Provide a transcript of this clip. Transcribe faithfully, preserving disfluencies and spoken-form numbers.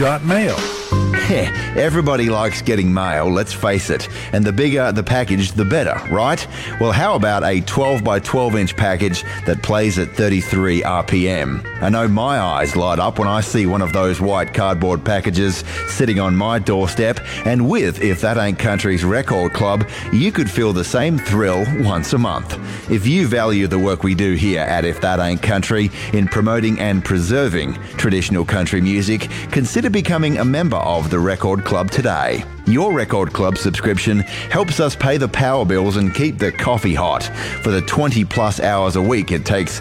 got mail. Everybody likes getting mail, let's face it. And the bigger the package, the better, right? Well, how about a twelve by twelve inch package that plays at thirty-three R P M? I know my eyes light up when I see one of those white cardboard packages sitting on my doorstep. And with If That Ain't Country's Record Club, you could feel the same thrill once a month. If you value the work we do here at If That Ain't Country in promoting and preserving traditional country music, consider becoming a member of the Record Club today. Your Record Club subscription helps us pay the power bills and keep the coffee hot. For the twenty plus hours a week it takes